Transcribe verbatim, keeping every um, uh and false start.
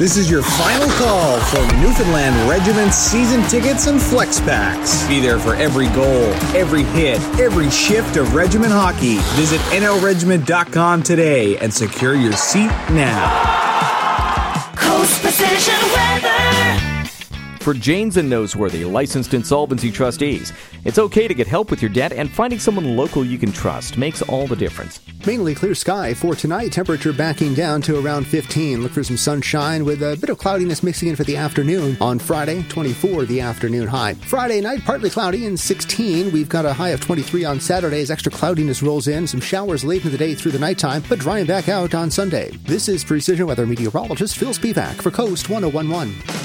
This is your final call for Newfoundland Regiment season tickets and flex packs. Be there for every goal, every hit, every shift of regiment hockey. Visit N L regiment dot com today and secure your seat now. Coast Precision Weather. For Janes and Noseworthy, licensed insolvency trustees, it's okay to get help with your debt, and finding someone local you can trust makes all the difference. Mainly clear sky for tonight, temperature backing down to around fifteen. Look for some sunshine with a bit of cloudiness mixing in for the afternoon. On Friday, twenty-four the afternoon high. Friday night, partly cloudy and sixteen. We've got a high of twenty-three on Saturday as extra cloudiness rolls in. Some showers late in the day through the nighttime, but drying back out on Sunday. This is Precision Weather meteorologist Phil Spivak for Coast ten eleven.